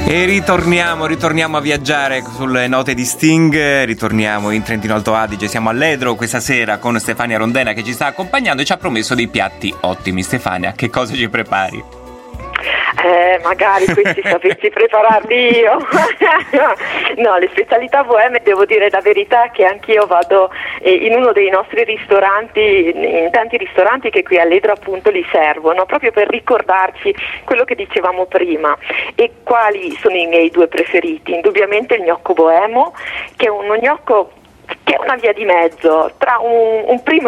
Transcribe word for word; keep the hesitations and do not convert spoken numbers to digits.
E ritorniamo, ritorniamo a viaggiare sulle note di Sting, ritorniamo in Trentino Alto Adige, siamo a Ledro questa sera con Stefania Rondena che ci sta accompagnando e ci ha promesso dei piatti ottimi. Stefania, che cosa ci prepari? Eh, magari questi sapessi prepararli io. No, le specialità boeme, devo dire la verità che anch'io vado eh, in uno dei nostri ristoranti, in tanti ristoranti che qui a Ledro appunto li servono, proprio per ricordarci quello che dicevamo prima. E quali sono i miei due preferiti? Indubbiamente il gnocco boemo, che è uno gnocco che è una via di mezzo tra un, un primo